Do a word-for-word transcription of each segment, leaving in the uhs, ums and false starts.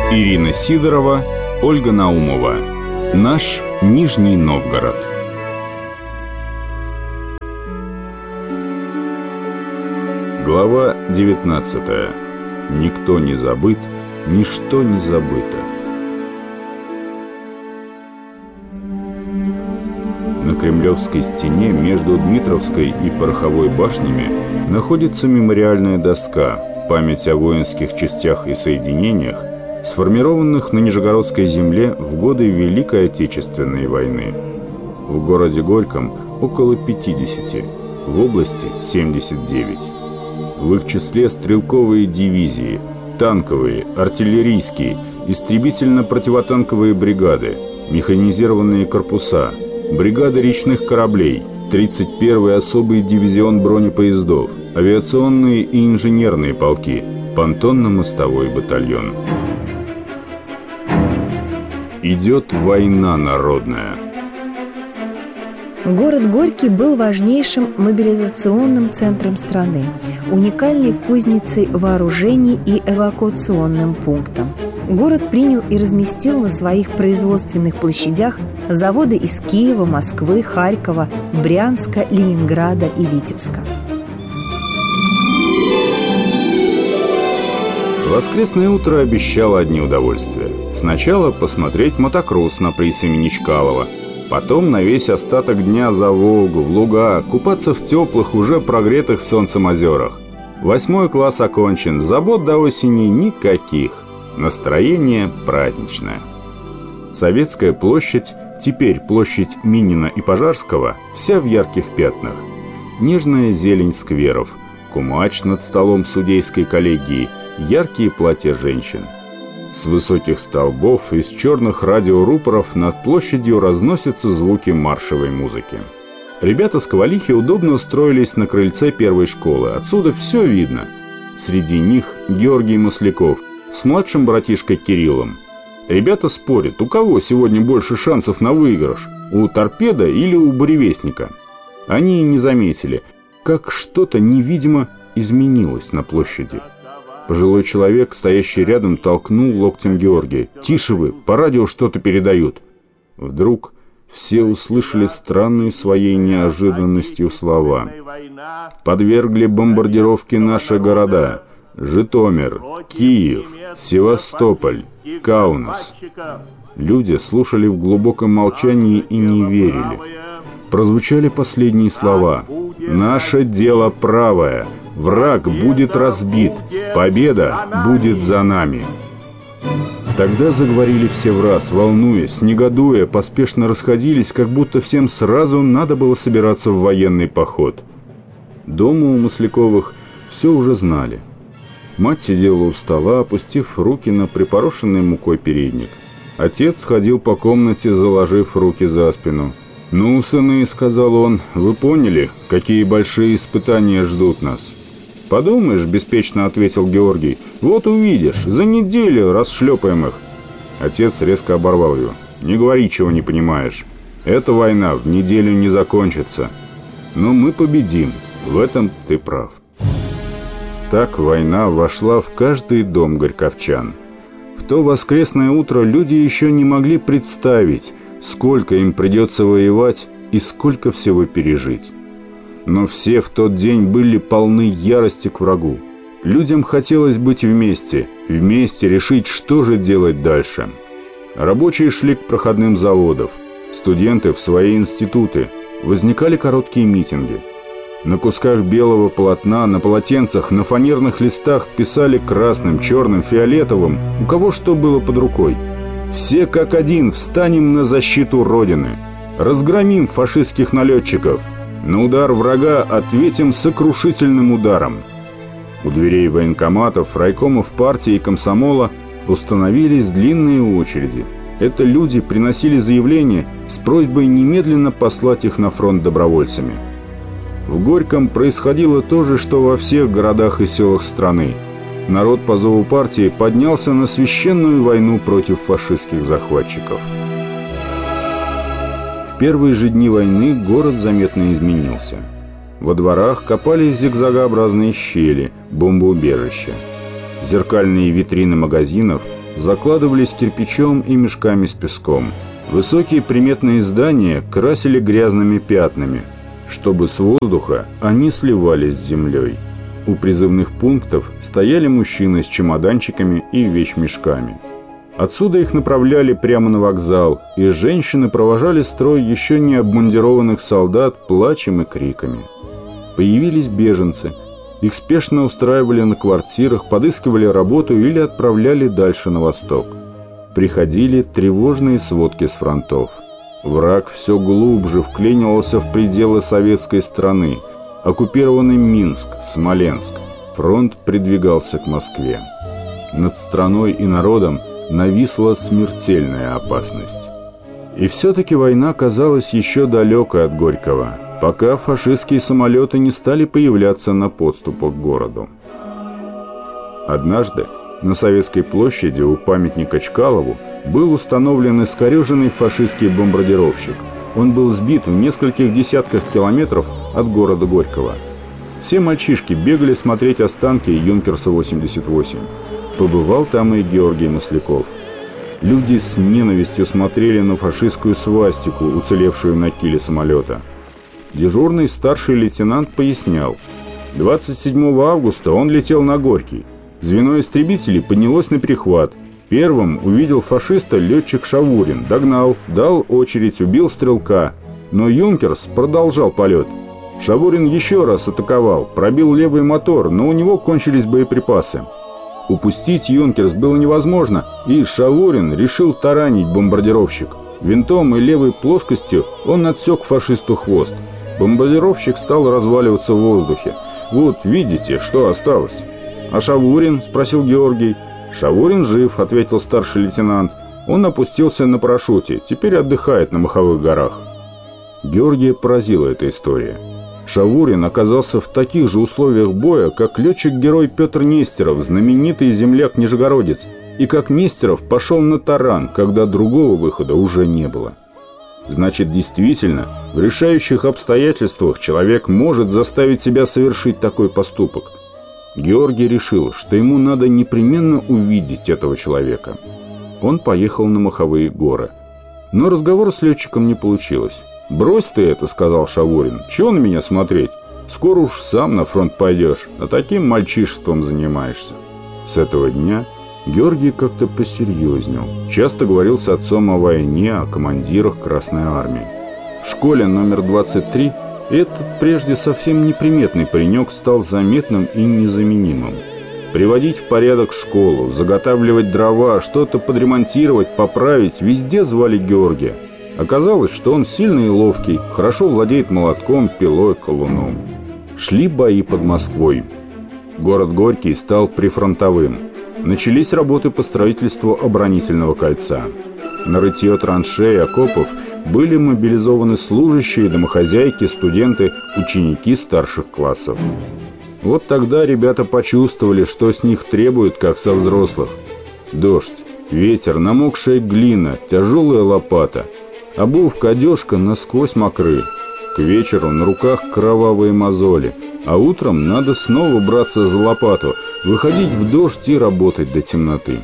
Ирина Сидорова, Ольга Наумова. Наш Нижний Новгород. Глава девятнадцатая. Никто не забыт, ничто не забыто. На Кремлевской стене между Дмитровской и Пороховой башнями находится мемориальная доска, память о воинских частях и соединениях, сформированных на Нижегородской земле в годы Великой Отечественной войны. В городе Горьком около пятидесяти, в области семьдесят девять. В их числе стрелковые дивизии, танковые, артиллерийские, истребительно-противотанковые бригады, механизированные корпуса, бригады речных кораблей, тридцать первый особый дивизион бронепоездов, авиационные и инженерные полки, понтонно-мостовой батальон. Идет война народная. Город Горький был важнейшим мобилизационным центром страны, уникальной кузницей вооружений и эвакуационным пунктом. Город принял и разместил на своих производственных площадях заводы из Киева, Москвы, Харькова, Брянска, Ленинграда и Витебска. Воскресное утро обещало одни удовольствия. Сначала посмотреть мотокросс на приз имени Чкалова, потом на весь остаток дня за Волгу, в луга, купаться в теплых, уже прогретых солнцем озерах. Восьмой класс окончен, забот до осени никаких. Настроение праздничное. Советская площадь, теперь площадь Минина и Пожарского, вся в ярких пятнах. Нежная зелень скверов, кумач над столом судейской коллегии, яркие платья женщин. С высоких столбов из черных радиорупоров над площадью разносятся звуки маршевой музыки. Ребята с Ковалихи удобно устроились на крыльце первой школы. Отсюда все видно. Среди них Георгий Масляков с младшим братишкой Кириллом. Ребята спорят, у кого сегодня больше шансов на выигрыш, у торпеда или у буревестника. Они и не заметили, как что-то невидимо изменилось на площади. Пожилой человек, стоящий рядом, толкнул локтем Георгия. «Тише вы, по радио что-то передают». Вдруг все услышали странные своей неожиданностью слова. «Подвергли бомбардировке наши города: Житомир, Киев, Севастополь, Каунас». Люди слушали в глубоком молчании и не верили. Прозвучали последние слова: «Наше дело правое. Враг будет разбит. Победа будет за нами». Тогда заговорили все враз, волнуясь, негодуя, поспешно расходились, как будто всем сразу надо было собираться в военный поход. Дома у Масляковых все уже знали. Мать сидела у стола, опустив руки на припорошенный мукой передник. Отец ходил по комнате, заложив руки за спину. «Ну, сыны, — сказал он, — вы поняли, какие большие испытания ждут нас?» «Подумаешь, — беспечно ответил Георгий, — вот увидишь, за неделю расшлепаем их». Отец резко оборвал его. «Не говори, чего не понимаешь. Эта война в неделю не закончится. Но мы победим, в этом ты прав». Так война вошла в каждый дом горьковчан. В то воскресное утро люди еще не могли представить, сколько им придется воевать и сколько всего пережить. Но все в тот день были полны ярости к врагу. Людям хотелось быть вместе, вместе решить, что же делать дальше. Рабочие шли к проходным заводов, студенты в свои институты, возникали короткие митинги. На кусках белого полотна, на полотенцах, на фанерных листах писали красным, черным, фиолетовым, у кого что было под рукой. «Все как один встанем на защиту Родины, разгромим фашистских налетчиков, на удар врага ответим сокрушительным ударом». У дверей военкоматов, райкомов партии и комсомола установились длинные очереди. Это люди приносили заявления с просьбой немедленно послать их на фронт добровольцами. В Горьком происходило то же, что во всех городах и селах страны. Народ по зову партии поднялся на священную войну против фашистских захватчиков. В первые же дни войны город заметно изменился. Во дворах копали зигзагообразные щели, бомбоубежища. Зеркальные витрины магазинов закладывались кирпичом и мешками с песком. Высокие приметные здания красили грязными пятнами, чтобы с воздуха они сливались с землей. У призывных пунктов стояли мужчины с чемоданчиками и вещмешками. Отсюда их направляли прямо на вокзал, и женщины провожали строй еще не обмундированных солдат плачем и криками. Появились беженцы. Их спешно устраивали на квартирах, подыскивали работу или отправляли дальше на восток. Приходили тревожные сводки с фронтов. Враг все глубже вклинивался в пределы советской страны. Оккупированный Минск, Смоленск. Фронт придвигался к Москве. Над страной и народом нависла смертельная опасность. И все-таки война казалась еще далекой от Горького, пока фашистские самолеты не стали появляться на подступах к городу. Однажды на Советской площади у памятника Чкалову был установлен искореженный фашистский бомбардировщик. Он был сбит в нескольких десятках километров от города Горького. Все мальчишки бегали смотреть останки Юнкерса восемьдесят восемь. Побывал там и Георгий Масляков. Люди с ненавистью смотрели на фашистскую свастику, уцелевшую на киле самолета. Дежурный старший лейтенант пояснял: двадцать седьмого августа он летел на Горький. Звено истребителей поднялось на перехват. Первым увидел фашиста летчик Шавурин, догнал, дал очередь, убил стрелка. Но Юнкерс продолжал полет. Шавурин еще раз атаковал, пробил левый мотор, но у него кончились боеприпасы. Упустить Юнкерс было невозможно, и Шавурин решил таранить бомбардировщик. Винтом и левой плоскостью он отсек фашисту хвост. Бомбардировщик стал разваливаться в воздухе. «Вот, видите, что осталось». «А Шавурин?» – спросил Георгий. «Шавурин жив», – ответил старший лейтенант. «Он опустился на парашюте, теперь отдыхает на Маховых горах». Георгия поразила эта история. Шавурин оказался в таких же условиях боя, как летчик-герой Петр Нестеров, знаменитый земляк-нижегородец, и как Нестеров пошел на таран, когда другого выхода уже не было. Значит, действительно, в решающих обстоятельствах человек может заставить себя совершить такой поступок. Георгий решил, что ему надо непременно увидеть этого человека. Он поехал на Маховые горы. Но разговора с летчиком не получилось. «Брось ты это», — сказал Шавурин. «Чего на меня смотреть? Скоро уж сам на фронт пойдешь, а таким мальчишеством занимаешься». С этого дня Георгий как-то посерьезнел. Часто говорил с отцом о войне, о командирах Красной Армии. В школе номер двадцать три этот прежде совсем неприметный паренек стал заметным и незаменимым. Приводить в порядок школу, заготавливать дрова, что-то подремонтировать, поправить — везде звали Георгия. Оказалось, что он сильный и ловкий, хорошо владеет молотком, пилой, колуном. Шли бои под Москвой. Город Горький стал прифронтовым. Начались работы по строительству оборонительного кольца. На рытье траншей и окопов были мобилизованы служащие, домохозяйки, студенты, ученики старших классов. Вот тогда ребята почувствовали, что с них требуют, как со взрослых. Дождь, ветер, намокшая глина, тяжелая лопата. Обувка, одежка насквозь мокры. К вечеру на руках кровавые мозоли, а утром надо снова браться за лопату, выходить в дождь и работать до темноты.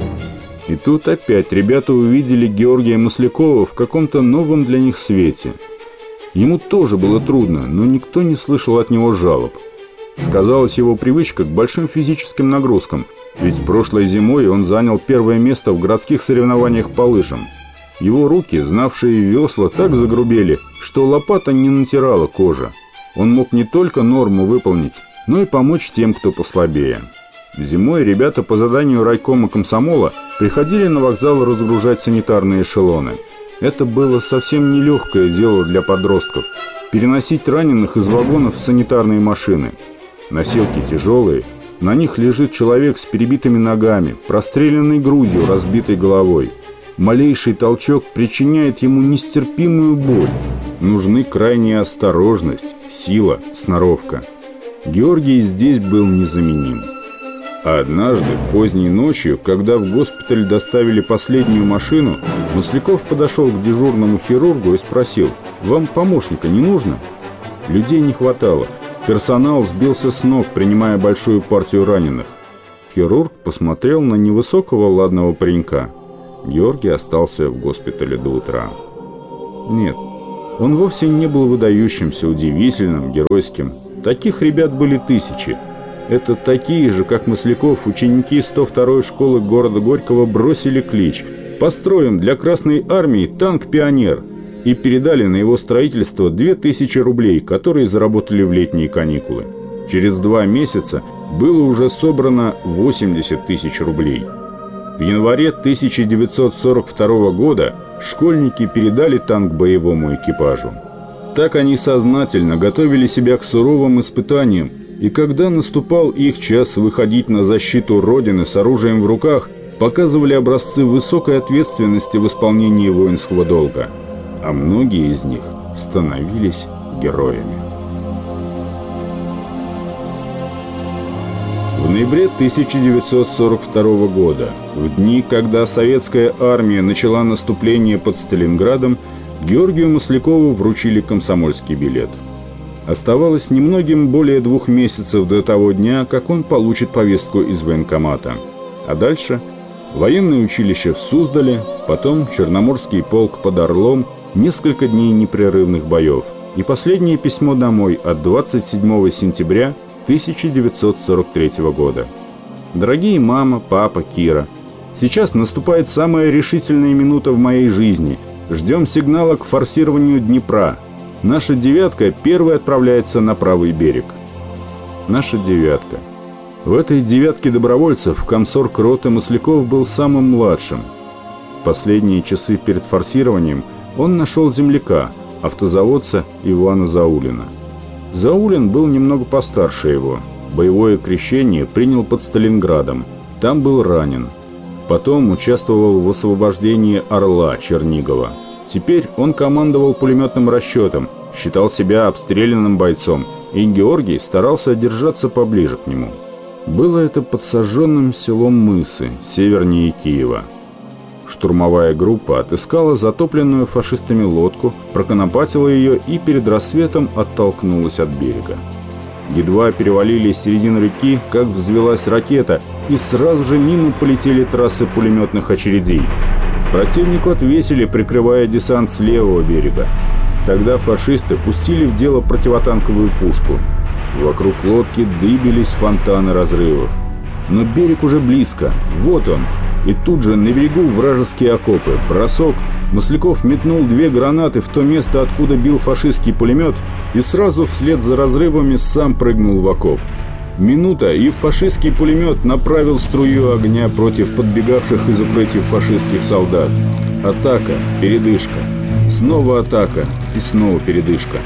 И тут опять ребята увидели Георгия Маслякова в каком-то новом для них свете. Ему тоже было трудно, но никто не слышал от него жалоб. Сказалась его привычка к большим физическим нагрузкам, ведь прошлой зимой он занял первое место в городских соревнованиях по лыжам. Его руки, знавшие весла, так загрубели, что лопата не натирала кожи. Он мог не только норму выполнить, но и помочь тем, кто послабее. Зимой ребята по заданию райкома комсомола приходили на вокзал разгружать санитарные эшелоны. Это было совсем нелегкое дело для подростков – переносить раненых из вагонов в санитарные машины. Носилки тяжелые, на них лежит человек с перебитыми ногами, простреленной грудью, разбитой головой. Малейший толчок причиняет ему нестерпимую боль. Нужны крайняя осторожность, сила, сноровка. Георгий здесь был незаменим. А однажды, поздней ночью, когда в госпиталь доставили последнюю машину, Масляков подошел к дежурному хирургу и спросил: «Вам помощника не нужно?» Людей не хватало. Персонал сбился с ног, принимая большую партию раненых. Хирург посмотрел на невысокого ладного паренька. Георгий остался в госпитале до утра. Нет, он вовсе не был выдающимся, удивительным, геройским. Таких ребят были тысячи. Это такие же, как Масляков, ученики сто второй школы города Горького бросили клич: «Построим для Красной Армии танк «Пионер», и передали на его строительство две тысячи рублей, которые заработали в летние каникулы. Через два месяца было уже собрано восемьдесят тысяч рублей. В январе тысяча девятьсот сорок второго года школьники передали танк боевому экипажу. Так они сознательно готовили себя к суровым испытаниям, и когда наступал их час выходить на защиту Родины с оружием в руках, показывали образцы высокой ответственности в исполнении воинского долга. А многие из них становились героями. В ноябре тысяча девятьсот сорок второго года, в дни, когда советская армия начала наступление под Сталинградом, Георгию Маслякову вручили комсомольский билет. Оставалось немногим более двух месяцев до того дня, как он получит повестку из военкомата. А дальше военное училище в Суздале, потом Черноморский полк под Орлом, несколько дней непрерывных боев и последнее письмо домой от двадцать седьмого сентября тысяча девятьсот сорок третьего года. Дорогие мама, папа, Кира, сейчас наступает самая решительная минута в моей жизни. Ждем сигнала к форсированию Днепра. Наша «девятка» первой отправляется на правый берег. Наша «девятка». В этой «девятке» добровольцев комсорг роты Масляков был самым младшим. В последние часы перед форсированием он нашел земляка, автозаводца Ивана Заулина. Заулин был немного постарше его. Боевое крещение принял под Сталинградом. Там был ранен. Потом участвовал в освобождении Орла Чернигова. Теперь он командовал пулеметным расчетом, считал себя обстрелянным бойцом, и Георгий старался держаться поближе к нему. Было это под сожженным селом Мысы, севернее Киева. Штурмовая группа отыскала затопленную фашистами лодку, проконопатила ее и перед рассветом оттолкнулась от берега. Едва перевалили середину реки, как взвелась ракета, и сразу же мимо полетели трассы пулеметных очередей. Противнику отвесили, прикрывая десант с левого берега. Тогда фашисты пустили в дело противотанковую пушку. Вокруг лодки дыбились фонтаны разрывов. Но берег уже близко. Вот он. И тут же на берегу вражеские окопы. Бросок. Масляков метнул две гранаты в то место, откуда бил фашистский пулемет, и сразу вслед за разрывами сам прыгнул в окоп. Минута, и фашистский пулемет направил струю огня против подбегавших из укрытий фашистских солдат. Атака, передышка. Снова атака и снова передышка.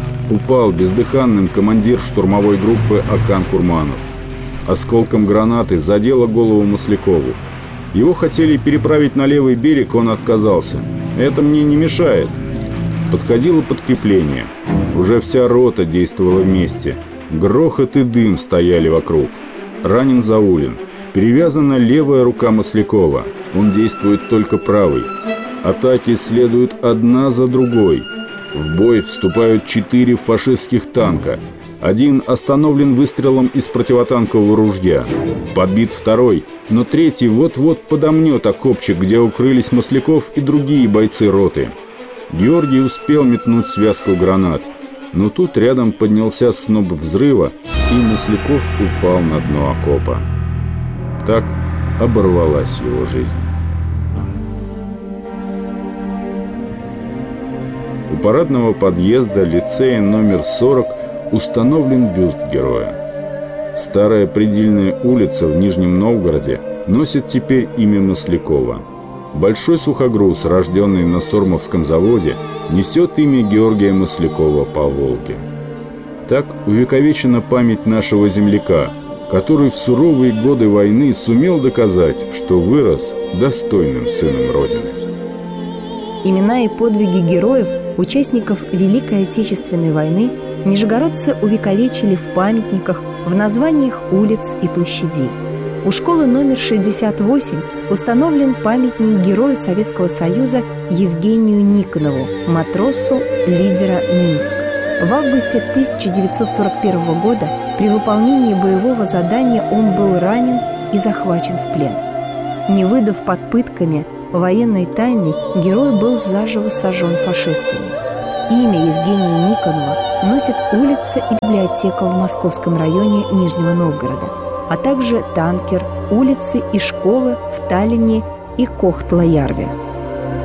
Упал бездыханным командир штурмовой группы Акан Курманов. Осколком гранаты задело голову Маслякову. Его хотели переправить на левый берег, он отказался. «Это мне не мешает». Подходило подкрепление. Уже вся рота действовала вместе. Грохот и дым стояли вокруг. Ранен Заулин. Перевязана левая рука Маслякова. Он действует только правой. Атаки следуют одна за другой. В бой вступают четыре фашистских танка. Один остановлен выстрелом из противотанкового ружья. Подбит второй, но третий вот-вот подомнет окопчик, где укрылись Масляков и другие бойцы роты. Георгий успел метнуть связку гранат. Но тут рядом поднялся сноп взрыва, и Масляков упал на дно окопа. Так оборвалась его жизнь. У парадного подъезда лицея номер сорок установлен бюст героя. Старая Предельная улица в Нижнем Новгороде носит теперь имя Маслякова. Большой сухогруз, рожденный на Сормовском заводе, несет имя Георгия Маслякова по Волге. Так увековечена память нашего земляка, который в суровые годы войны сумел доказать, что вырос достойным сыном Родины. Имена и подвиги героев, участников Великой Отечественной войны, нижегородцы увековечили в памятниках, в названиях улиц и площадей. У школы номер шестьдесят восемь установлен памятник герою Советского Союза Евгению Никонову, матросу лидера Минска. В августе тысяча девятьсот сорок первого года при выполнении боевого задания он был ранен и захвачен в плен. Не выдав под пытками военной тайны, герой был заживо сожжен фашистами. Имя Евгения Никонова носит улица и библиотека в московском районе Нижнего Новгорода, а также танкер, улицы и школы в Таллине и Кохтла-Ярве.